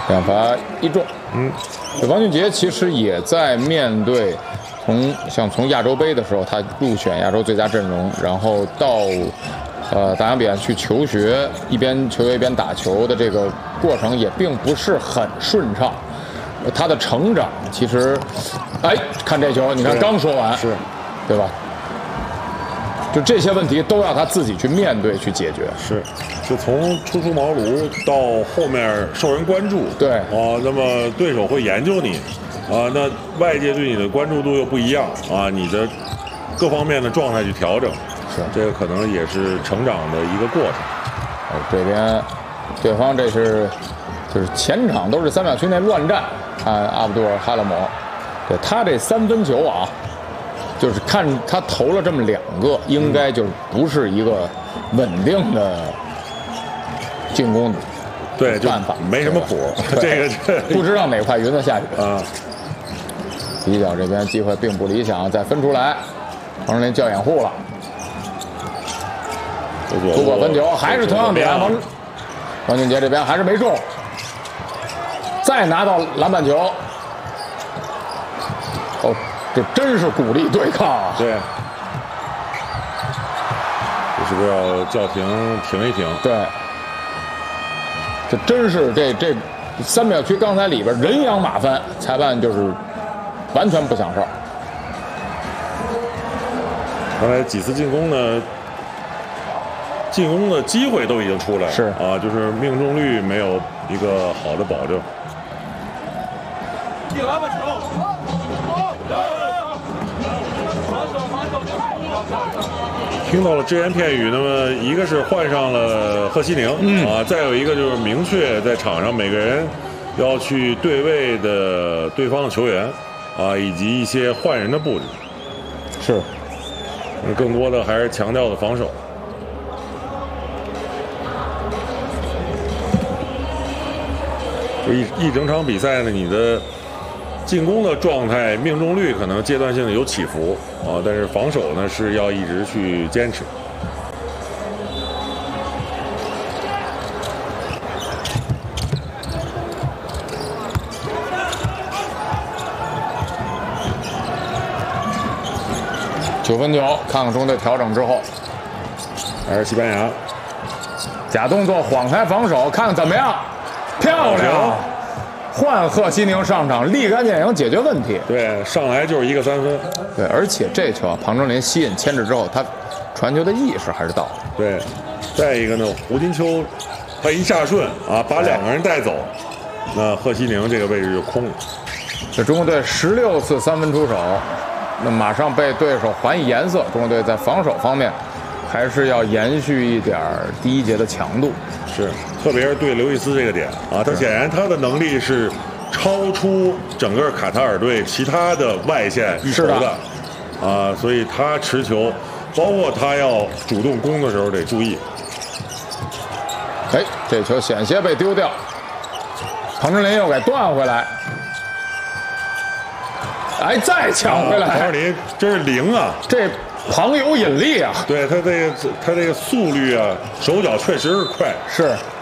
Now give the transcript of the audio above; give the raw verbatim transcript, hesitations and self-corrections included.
两罚一中。 嗯， 王俊杰其实也在面对从像从亚洲杯的时候，他入选亚洲最佳阵容，然后到呃大洋彼岸去求学，一边求学一边打球的这个过程也并不是很顺畅。他的成长其实，哎，看这球，你看刚说完， 是， 对吧？就这些问题都要他自己去面对、去解决。 是，就从初出茅庐到后面受人关注， 对啊，那么对手会研究你，啊，那外界对你的关注度又不一样啊，你的各方面的状态去调整， 是这个可能也是成长的一个过程。 哦，这边对方这是就是前场都是三秒区内乱战，看阿卜杜尔哈勒姆，对他这三分球啊。就是看他投了这么两个，应该就不是一个稳定的进攻对办法， 没什么谱。这个不知道哪块云彩下雨啊。 底角这边机会并不理想，再分出来，黄忠林叫掩护了，突破分球，还是同样点，王王俊杰这边还是没中，再拿到篮板球，哦。这真是鼓励对抗啊！ 对，这是不是要叫停停一停？ 对，这真是这这三秒区刚才里边人仰马翻，裁判就是完全不享受。 刚才几次进攻呢，进攻的机会都已经出来了， 是啊，就是命中率没有一个好的保证。 进篮板球。 听到了只言片语，那么一个是换上了贺西宁，嗯啊，再有一个就是明确在场上每个人要去对位的对方的球员，啊，以及一些换人的布置， 是， 更多的还是强调的防守。就一一整场比赛呢，你的进攻的状态、命中率可能阶段性的有起伏啊，但是防守呢是要一直去坚持。 九分球，看看中队调整之后， 还是西班牙假动作晃开防守，看看怎么样，漂亮。换贺西宁上场，立竿见影解决问题。 对，上来就是一个三分。 对，而且这球啊，庞忠林吸引牵制之后，他传球的意识还是到了。 对，再一个呢，胡金秋他一下顺啊，把两个人带走，那贺西宁这个位置就空了。 这中国队十六次三分出手，那马上被对手还以颜色。中国队在防守方面还是要延续一点第一节的强度。 是，特别是对刘易斯这个点啊，他显然他的能力是超出整个卡塔尔队其他的外线一筹的啊，所以他持球，包括他要主动攻的时候得注意。 哎，这球险些被丢掉，庞忠林又给断回来，哎，再抢回来， 庞忠林真是灵啊！ 这庞有引力啊！ 对他这个他这个速率啊，手脚确实是快。 是，